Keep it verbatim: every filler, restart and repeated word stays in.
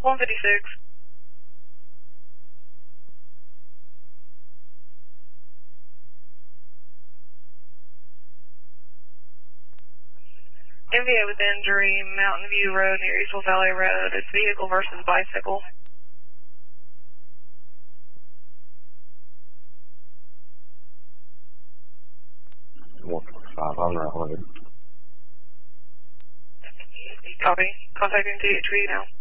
one fifty-six. M V A with injury, Mountain View Road near Eastville Valley Road. It's vehicle versus bicycle. one forty-five, on route eleven. Copy. Contacting T H V now.